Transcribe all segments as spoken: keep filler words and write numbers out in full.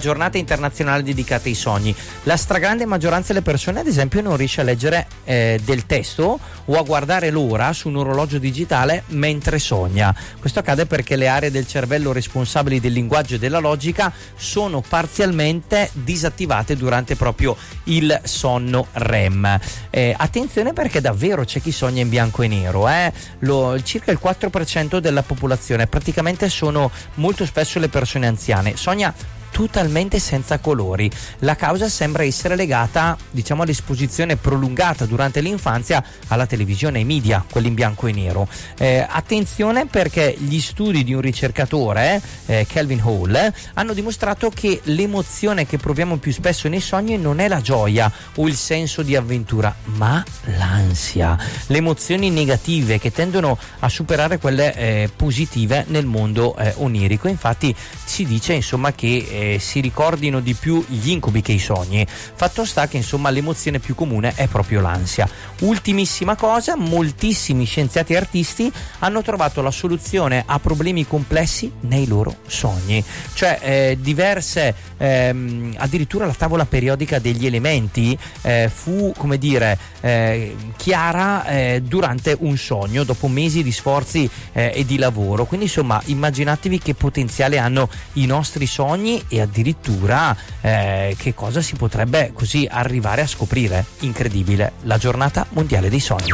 giornata internazionale dedicata ai sogni. La stragrande maggioranza delle persone, ad esempio, non riesce a leggere eh, del testo o a guardare l'ora su un orologio digitale mentre sogna. Questo accade perché le aree del cervello responsabili del linguaggio e della logica sono parzialmente disattivate durante proprio il sonno R E M. Eh, attenzione, perché davvero c'è chi sogna in bianco e nero, eh? Lo, circa il quattro per cento della popolazione, praticamente sono molto spesso le persone anziane, sogna totalmente senza colori. La causa sembra essere legata, diciamo, all'esposizione prolungata durante l'infanzia alla televisione e ai media, quelli in bianco e nero. Eh, attenzione, perché gli studi di un ricercatore, eh, Kelvin Hall, eh, hanno dimostrato che l'emozione che proviamo più spesso nei sogni non è la gioia o il senso di avventura, ma l'ansia. Le emozioni negative che tendono a superare quelle eh, positive nel mondo eh, onirico. Infatti si dice, insomma, che eh, si ricordino di più gli incubi che i sogni. Fatto sta che, insomma, l'emozione più comune è proprio l'ansia. Ultimissima cosa, moltissimi scienziati e artisti hanno trovato la soluzione a problemi complessi nei loro sogni, cioè eh, diverse ehm, addirittura la tavola periodica degli elementi eh, fu, come dire, eh, chiara eh, durante un sogno, dopo mesi di sforzi eh, e di lavoro. Quindi, insomma, immaginatevi che potenziale hanno i nostri sogni e addirittura eh, che cosa si potrebbe così arrivare a scoprire. Incredibile, la giornata mondiale dei sogni.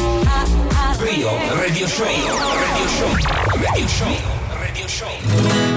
Radio, radio show, radio show, radio show, radio show.